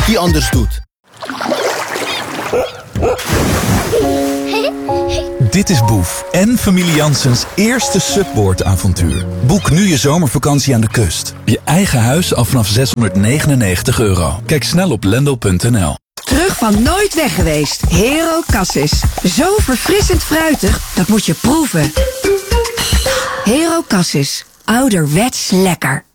die anders doet. Dit is Boef en familie Janssens eerste Subboard-avontuur. Boek nu je zomervakantie aan de kust. Je eigen huis al vanaf €699. Kijk snel op lendl.nl. Terug van nooit weg geweest. Hero Cassis. Zo verfrissend fruitig, dat moet je proeven. Hero Cassis. Ouderwets lekker.